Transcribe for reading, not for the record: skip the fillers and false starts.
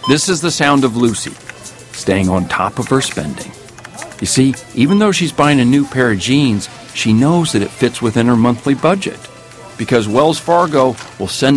This is the sound of Lucy, staying on top of her spending. You see, even though she's buying a new pair of jeans, she knows that it fits within her monthly budget, because Wells Fargo will send